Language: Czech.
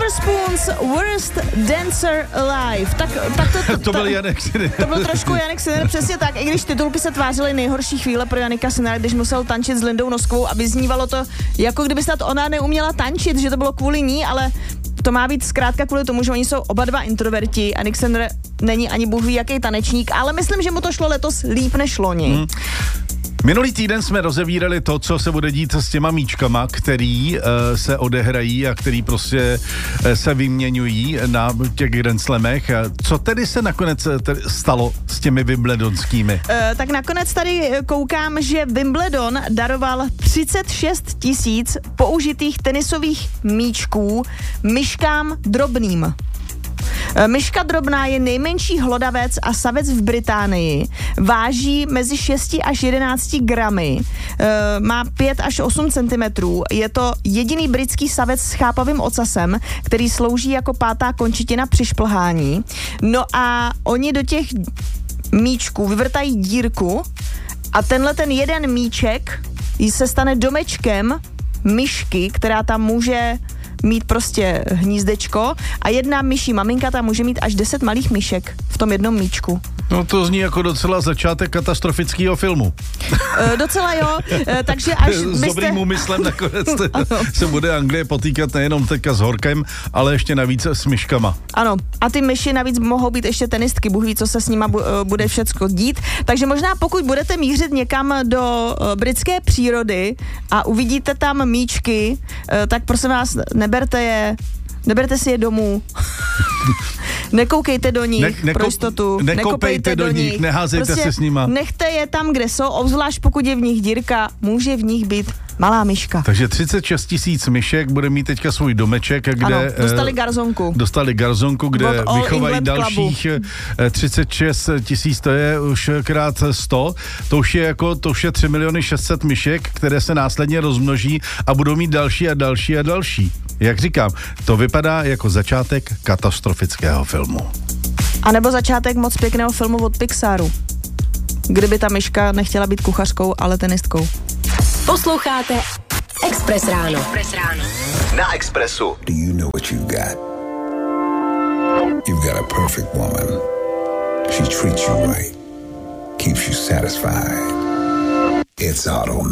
Witherspoon's Worst Dancer Alive. Tak to byl Janek Sinner. To byl trošku Janek Sinner, přesně tak. I když titulky se tvářily nejhorší chvíle pro Janika Sinnera, když musel tančit s Lindou Noskovou a vyznívalo to, jako kdyby snad ona neuměla tančit, že to bylo kvůli ní, ale to má být zkrátka kvůli tomu, že oni jsou oba dva introverti. Janik Sinner není ani bůh ví jaký tanečník, ale myslím, že mu to šlo letos líp než loni. Minulý týden jsme rozevírali to, co se bude dít s těma míčkama, který se odehrají a který prostě se vyměňují na těch Grand Slamech. Co tedy se nakonec stalo s těmi wimbledonskými? Tak nakonec tady koukám, že Wimbledon daroval 36 000 použitých tenisových míčků myškám drobným. Myška drobná je nejmenší hlodavec a savec v Británii. Váží mezi 6 až 11 gramy. Má 5 až 8 centimetrů. Je to jediný britský savec s chápavým ocasem, který slouží jako pátá končetina při šplhání. No a oni do těch míčků vyvrtají dírku a tenhle ten jeden míček se stane domečkem myšky, která tam může mít prostě hnízdečko a jedna myší maminka tam může mít až 10 malých myšek v tom jednom míčku. No to zní jako docela začátek katastrofického filmu. Docela jo, takže až s dobrým úmyslem nakonec se bude Anglie potýkat nejenom teďka s horkem, ale ještě navíc s myškama. Ano, a ty myši navíc mohou být ještě tenistky, Bůh ví, co se s nima bude všecko dít. Takže možná pokud budete mířit někam do britské přírody a uvidíte tam míčky, tak prosím vás, neberte si je domů. Nekoukejte do nich pro jistotu. Nekopejte do nich, neházejte prostě se s nima. Nechte je tam, kde jsou, obzvlášť pokud je v nich dírka, může v nich být malá myška. Takže 36 000 myšek bude mít teďka svůj domeček, kde... Ano, dostali garzonku, kde vychovají dalších 36 000, to je už krát 100. To už je 3 600 000 myšek, které se následně rozmnoží a budou mít další a další a další. Jak říkám, to vypadá jako začátek katastrofického filmu. A nebo začátek moc pěkného filmu od Pixaru. Kdyby ta myška nechtěla být kuchařkou, ale tenistkou. Posloucháte Express ráno. Na Expressu. Do you know what you've got? You've got a perfect woman. She treats you right. Keeps you satisfied. It's Auto